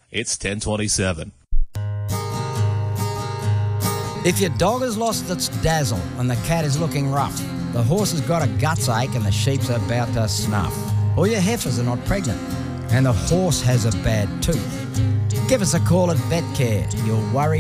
It's 10:27. If your dog has lost its dazzle and the cat is looking rough, the horse has got a guts ache and the sheep's about to snuff, or your heifers are not pregnant and the horse has a bad tooth, give us a call at VetCare. You'll worry